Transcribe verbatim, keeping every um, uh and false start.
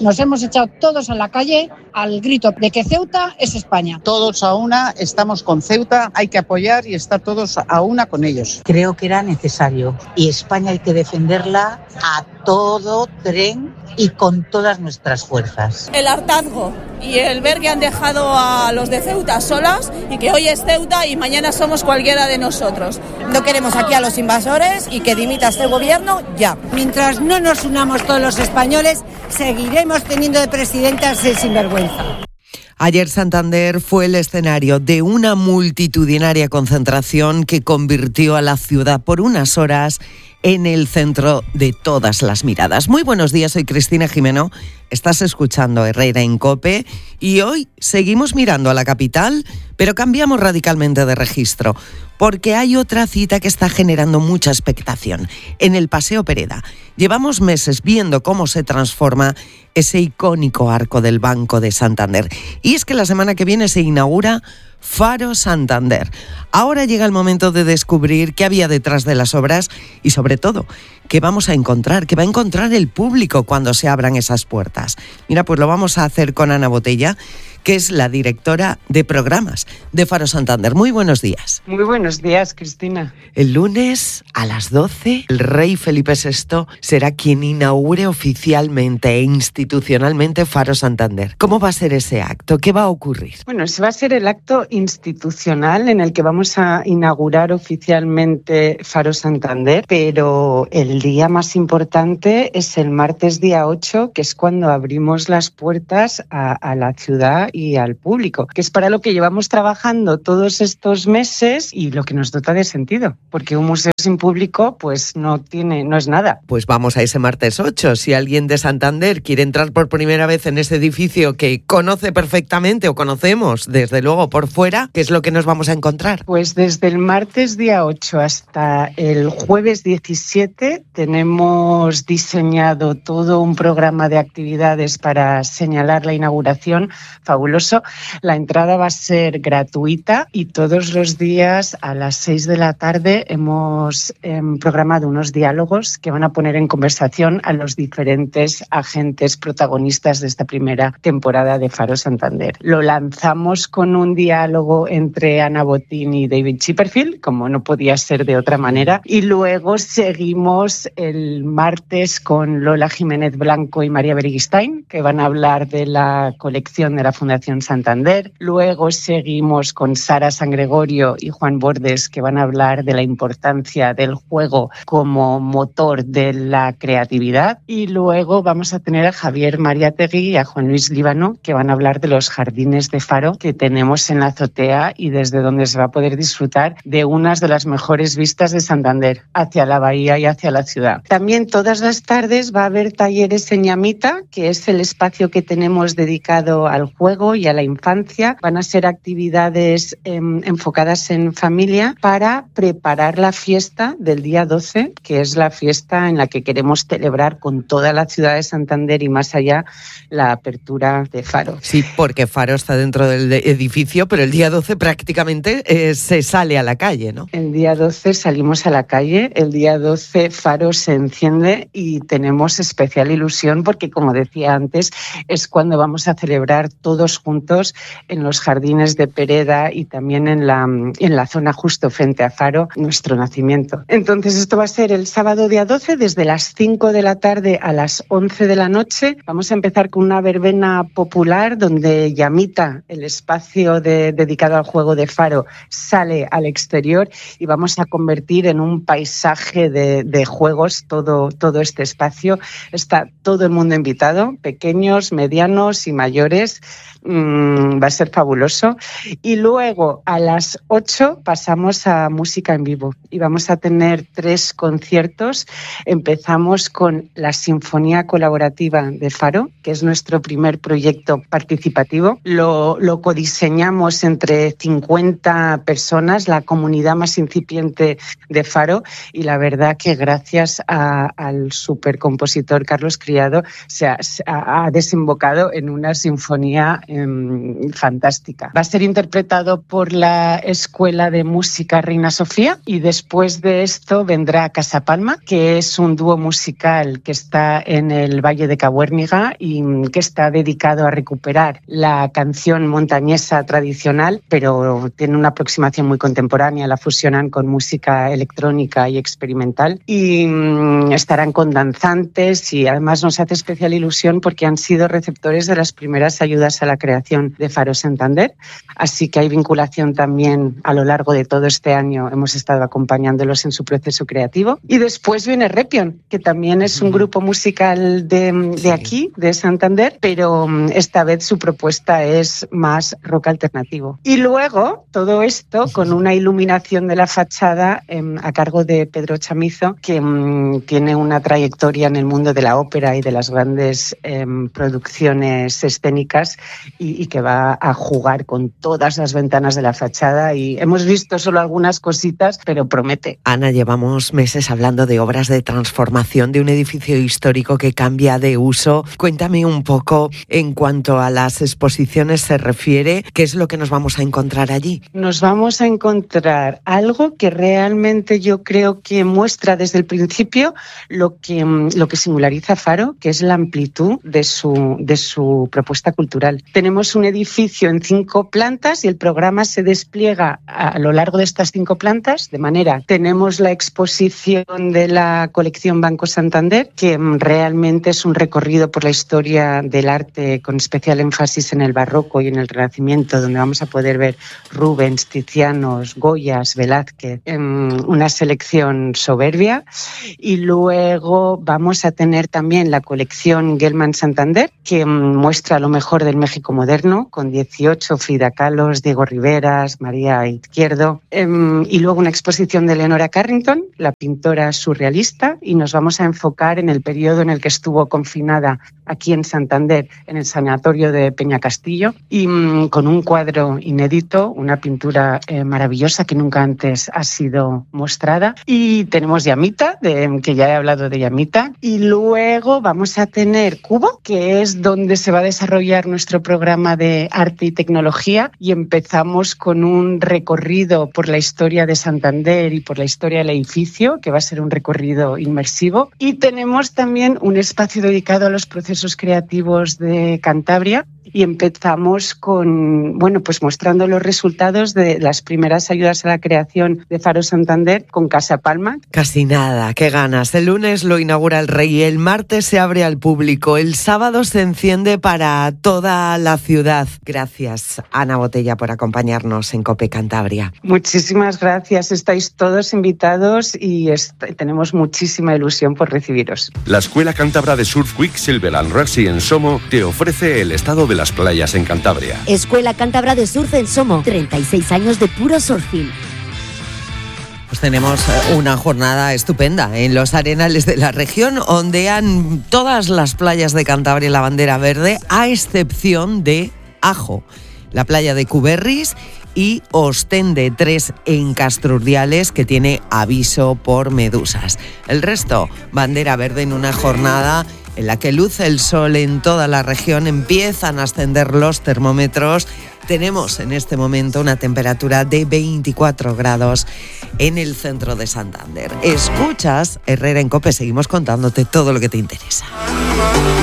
Nos hemos echado todos a la calle al grito de que Ceuta es España. Todos a una, estamos con Ceuta, hay que apoyar y estar todos a una con ellos. Creo que era necesario y España hay que defenderla a todo tren y con todas nuestras fuerzas. El hartazgo y el ver que han dejado a los de Ceuta solas y que hoy es Ceuta y mañana somos cualquiera de nosotros. No queremos aquí a los invasores y que dimita este gobierno ya. Mientras no nos unamos todos los españoles, seguiremos teniendo de presidenta ese sinvergüenza. Ayer Santander fue el escenario de una multitudinaria concentración que convirtió a la ciudad por unas horas en el centro de todas las miradas. Muy buenos días, soy Cristina Jimeno, estás escuchando Herrera en COPE y hoy seguimos mirando a la capital, pero cambiamos radicalmente de registro, porque hay otra cita que está generando mucha expectación, en el Paseo Pereda. Llevamos meses viendo cómo se transforma ese icónico arco del Banco de Santander. Y es que la semana que viene se inaugura Faro Santander. Ahora llega el momento de descubrir qué había detrás de las obras y, sobre todo, qué vamos a encontrar, qué va a encontrar el público cuando se abran esas puertas. Mira, pues lo vamos a hacer con Ana Botella, que es la directora de programas de Faro Santander. Muy buenos días. Muy buenos días, Cristina. El lunes a las doce, el rey Felipe sexto será quien inaugure oficialmente e institucionalmente Faro Santander. ¿Cómo va a ser ese acto? ¿Qué va a ocurrir? Bueno, ese va a ser el acto institucional en el que vamos a inaugurar oficialmente Faro Santander, pero el día más importante es el martes día ocho, que es cuando abrimos las puertas a, a la ciudad y al público, que es para lo que llevamos trabajando todos estos meses y lo que nos dota de sentido, porque un museo sin público pues no tiene, no es nada. Pues vamos a ese martes ocho. Si alguien de Santander quiere entrar por primera vez en ese edificio que conoce perfectamente o conocemos desde luego por fuera, ¿qué es lo que nos vamos a encontrar? Pues desde el martes día ocho hasta el jueves diecisiete tenemos diseñado todo un programa de actividades para señalar la inauguración fabuloso. La entrada va a ser gratuita y todos los días a las seis de la tarde hemos eh, programado unos diálogos que van a poner en conversación a los diferentes agentes protagonistas de esta primera temporada de Faro Santander. Lo lanzamos con un diálogo entre Ana Botín y David Chipperfield, como no podía ser de otra manera, y luego seguimos el martes con Lola Jiménez Blanco y María Berguistain, que van a hablar de la colección de la Fundación Santander. Luego seguimos con Sara San Gregorio y Juan Bordes, que van a hablar de la importancia del juego como motor de la creatividad. Y luego vamos a tener a Javier Mariátegui y a Juan Luis Líbano, que van a hablar de los jardines de Faro que tenemos en la azotea y desde donde se va a poder disfrutar de unas de las mejores vistas de Santander hacia la bahía y hacia la ciudad. También todas las tardes va a haber talleres en Llamita, que es el espacio que tenemos dedicado al juego y a la infancia. Van a ser actividades eh, enfocadas en familia para preparar la fiesta del día doce, que es la fiesta en la que queremos celebrar con toda la ciudad de Santander y más allá la apertura de Faro. Sí, porque Faro está dentro del edificio, pero el día doce prácticamente eh, se sale a la calle, ¿no? El día doce salimos a la calle, el día doce Faro se enciende y tenemos especial ilusión porque, como decía antes, es cuando vamos a celebrar todos juntos en los jardines de Pereda y también en la, en la zona justo frente a Faro, nuestro nacimiento. Entonces esto va a ser el sábado día doce, desde las cinco de la tarde a las once de la noche. Vamos a empezar con una verbena popular donde Llamita, el espacio de, dedicado al juego de Faro, sale al exterior y vamos a convertir en un paisaje de, de juegos todo, todo este espacio. Está todo el mundo invitado, pequeños, medianos y mayores. Mm, va a ser fabuloso. Y luego a las ocho pasamos a música en vivo y vamos a tener tres conciertos. Empezamos con la Sinfonía Colaborativa de Faro, que es nuestro primer proyecto participativo. Lo, lo codiseñamos entre cincuenta personas, la comunidad más incipiente de Faro, y la verdad que gracias a, al supercompositor Carlos Criado se ha, se ha desembocado en una sinfonía eh, fantástica. Va a ser interpretado por la Escuela de Música Reina Sofía y después de esto vendrá Casa Palma, que es un dúo musical que está en el Valle de Cabuérniga y que está dedicado a recuperar la canción montañesa tradicional, pero tiene una aproximación muy contemporánea, la fusionan con música electrónica y experimental y mmm, estarán con danzantes y además nos hace especial ilusión porque han sido receptores de las primeras ayudas a la creación de Faro Santander, así que hay vinculación también a lo largo de todo este año, hemos estado acompañándolos en su proceso creativo. Y después viene Repion, que también es un grupo musical de, de sí. aquí, de Santander, pero esta vez su propuesta es más rock alternativo. Y luego todo esto con una iluminación de la fachada eh, a cargo de Pedro Chamizo, que um, tiene una trayectoria en el mundo de la ópera y de las grandes eh, producciones escénicas y, y que va a jugar con todas las ventanas de la fachada y hemos visto solo algunas cositas, pero promete. Ana, llevamos meses hablando de obras de transformación de un edificio histórico que cambia de uso. Cuéntame un poco en cuanto a las exposiciones se refiere, ¿qué es lo que nos vamos a encontrar allí? Nos vamos a encontrar algo que realmente yo creo que muestra desde el principio lo que, lo que singulariza Faro, que es la amplitud de su, de su propuesta cultural. Tenemos un edificio en cinco plantas y el programa se despliega a lo largo de estas cinco plantas, de manera, tenemos la exposición de la colección Banco Santander, que realmente es un recorrido por la historia del arte con especial énfasis en el barroco y en el Renacimiento, donde vamos a poder ver Rubens, Tizianos, Goyas, Velázquez, una selección soberbia. Y luego vamos a tener también la colección Gelman Santander, que muestra lo mejor del México moderno, con dieciocho Frida Kahlos, Diego Riveras, María Izquierdo, y luego una exposición de Leonora Carrington, la pintora surrealista, y nos vamos a enfocar en el periodo en el que estuvo confinada aquí en Santander, en el sanatorio de Peñacastillo, y mmm, con un cuadro inédito, una pintura eh, maravillosa que nunca antes ha sido mostrada. Y tenemos Llamita, de, que ya he hablado de Llamita, y luego vamos a tener Cubo, que es donde se va a desarrollar nuestro programa de arte y tecnología, y empezamos con un recorrido por la historia de Santander y por la historia del edificio, que va a ser un recorrido inmersivo. Y tenemos también un espacio dedicado a los procesos creativos de Cantabria y empezamos con, bueno, pues mostrando los resultados de las primeras ayudas a la creación de Faro Santander con Casa Palma. Casi nada, qué ganas. El lunes lo inaugura el Rey, el martes se abre al público, el sábado se enciende para toda la ciudad. Gracias, Ana Botella, por acompañarnos en COPE Cantabria. Muchísimas gracias, estáis todos invitados y est- tenemos muchísima ilusión por recibiros. La Escuela Cántabra de Surf Quicksilver and Rugby en Somo te ofrece el estado de las playas en Cantabria. Escuela Cántabra de Surf en Somo, treinta y seis años de puro surfing. Pues tenemos una jornada estupenda en los arenales de la región, ondean todas las playas de Cantabria la bandera verde, a excepción de Ajo, la playa de Cuberris y Ostende tres en Castrurdiales, que tiene aviso por medusas. El resto, bandera verde en una jornada en la que luce el sol en toda la región, empiezan a ascender los termómetros. Tenemos en este momento una temperatura de veinticuatro grados en el centro de Santander. Escuchas Herrera en COPE, seguimos contándote todo lo que te interesa.